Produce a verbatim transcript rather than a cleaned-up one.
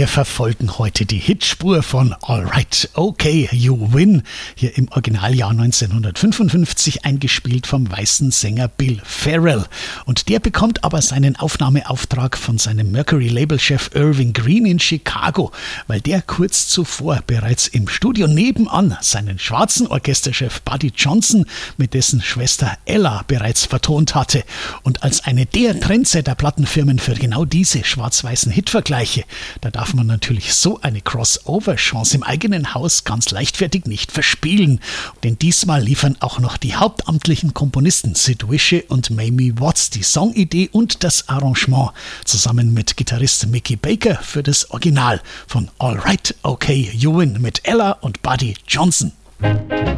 verfolgen heute die Hitspur von Alright, Okay, You Win, hier im Originaljahr neunzehnhundertfünfundfünfzig, eingespielt vom weißen Sänger Bill Farrell. Und der bekommt aber seinen Aufnahmeauftrag von seinem Mercury-Labelchef Irving Green in Chicago, weil der kurz zuvor bereits im Studio nebenan seinen schwarzen Orchesterchef Buddy Johnson mit dessen Schwester Ella bereits vertont hatte. Und als eine der Trendsetter-Plattenfirmen für genau diese schwarz-weißen Hitvergleiche, da darf man natürlich so eine Crossover-Chance im eigenen Haus ganz leichtfertig nicht verspielen. Denn diesmal liefern auch noch die hauptamtlichen Komponisten Sid Vicious und Mamie Watts die Songidee und das Arrangement zusammen mit Gitarrist Mickey Baker für das Original von Alright, Okay, You Win mit Ella und Buddy Johnson.